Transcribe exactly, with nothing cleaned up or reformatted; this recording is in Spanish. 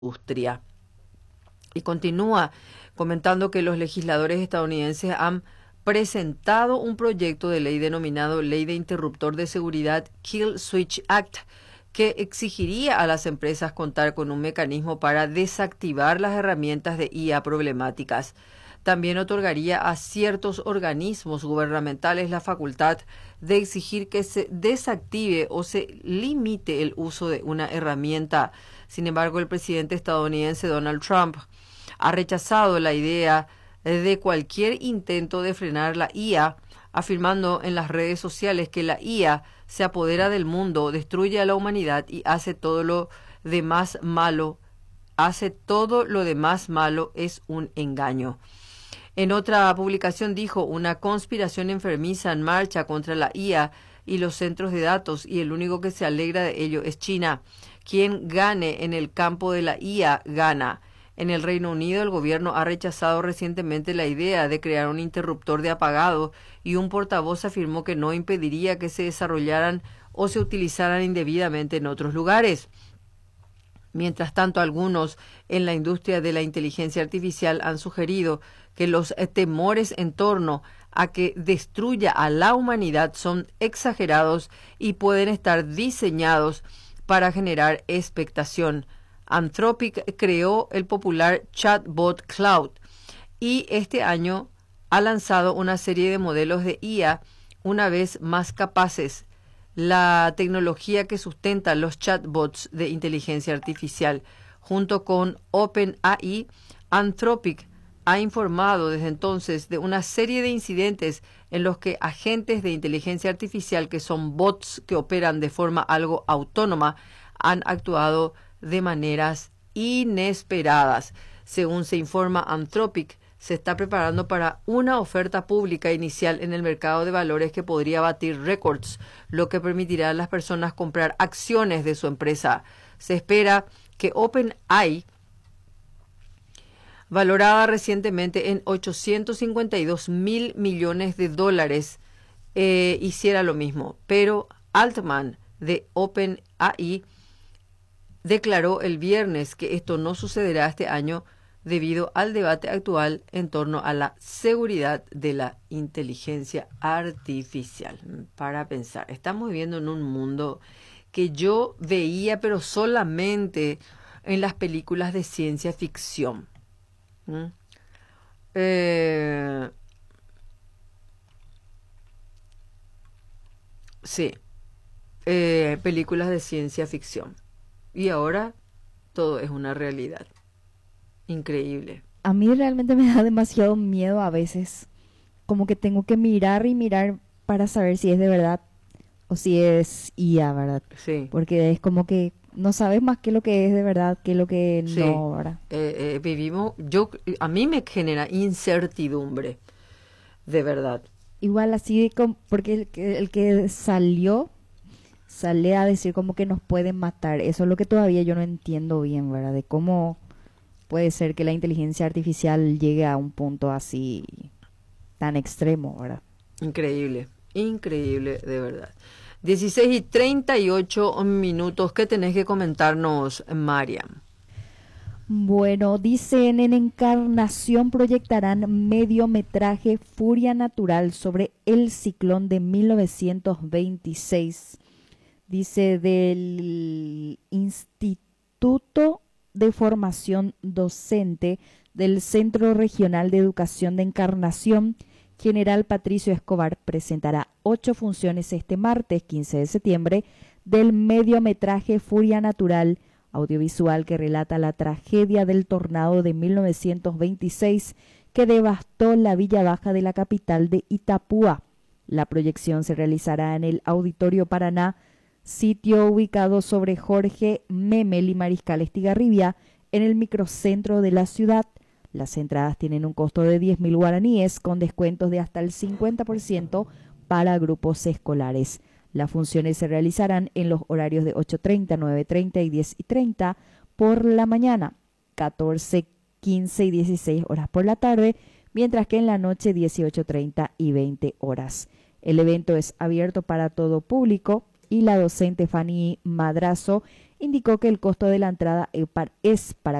industria. Y continúa comentando que los legisladores estadounidenses han presentado un proyecto de ley denominado Ley de Interruptor de Seguridad Kill Switch Act, que exigiría a las empresas contar con un mecanismo para desactivar las herramientas de I A problemáticas. También otorgaría a ciertos organismos gubernamentales la facultad de exigir que se desactive o se limite el uso de una herramienta. Sin embargo, el presidente estadounidense Donald Trump ha rechazado la idea de cualquier intento de frenar la I A, afirmando en las redes sociales que la I A se apodera del mundo, destruye a la humanidad y hace todo lo demás malo. Hace todo lo demás malo es un engaño. En otra publicación dijo: una conspiración enfermiza en marcha contra la I A y los centros de datos, y el único que se alegra de ello es China. Quien gane en el campo de la I A gana. En el Reino Unido, el gobierno ha rechazado recientemente la idea de crear un interruptor de apagado, y un portavoz afirmó que no impediría que se desarrollaran o se utilizaran indebidamente en otros lugares. Mientras tanto, algunos en la industria de la inteligencia artificial han sugerido que los temores en torno a que destruya a la humanidad son exagerados y pueden estar diseñados para generar expectación. Anthropic creó el popular chatbot Claude y este año ha lanzado una serie de modelos de I A una vez más capaces. La tecnología que sustenta los chatbots de inteligencia artificial, junto con OpenAI, Anthropic ha informado desde entonces de una serie de incidentes en los que agentes de inteligencia artificial, que son bots que operan de forma algo autónoma, han actuado de maneras inesperadas. Según se informa, Anthropic se está preparando para una oferta pública inicial en el mercado de valores que podría batir récords, lo que permitirá a las personas comprar acciones de su empresa. Se espera que OpenAI, valorada recientemente en ochocientos cincuenta y dos mil millones de dólares, eh, hiciera lo mismo. Pero Altman de OpenAI declaró el viernes que esto no sucederá este año debido al debate actual en torno a la seguridad de la inteligencia artificial. Para pensar, estamos viviendo en un mundo que yo veía, pero solamente en las películas de ciencia ficción. ¿Mm? Eh, sí, eh, películas de ciencia ficción. Y ahora todo es una realidad. Increíble. A mí realmente me da demasiado miedo a veces. Como que tengo que mirar y mirar para saber si es de verdad o si es I A, ¿verdad? Sí. Porque es como que no sabes más qué es lo que es de verdad, qué es lo que Sí. no, ¿verdad? Eh, eh, vivimos, yo, a mí me genera incertidumbre, de verdad. Igual así, de com- porque el que, el que salió, sale a decir como que nos pueden matar. Eso es lo que todavía yo no entiendo bien, ¿verdad? De cómo puede ser que la inteligencia artificial llegue a un punto así tan extremo, ¿verdad? Increíble, increíble, de verdad. dieciséis y treinta y ocho minutos. ¿Qué tenés que comentarnos, Mariam? Bueno, dicen en Encarnación proyectarán mediometraje Furia Natural sobre el ciclón de mil novecientos veintiséis. Dice del Instituto de Formación Docente del Centro Regional de Educación de Encarnación, General Patricio Escobar presentará ocho funciones este martes quince de septiembre del mediometraje Furia Natural, audiovisual que relata la tragedia del tornado de mil novecientos veintiséis que devastó la Villa Baja de la capital de Itapúa. La proyección se realizará en el Auditorio Paraná, sitio ubicado sobre Jorge Memel y Mariscal Estigarribia, en el microcentro de la ciudad. Las entradas tienen un costo de diez mil guaraníes, con descuentos de hasta el cincuenta por ciento para grupos escolares. Las funciones se realizarán en los horarios de ocho treinta, nueve treinta y diez y treinta por la mañana, catorce, quince y dieciséis horas por la tarde, mientras que en la noche dieciocho treinta y veinte horas. El evento es abierto para todo público y la docente Fanny Madrazo indicó que el costo de la entrada es para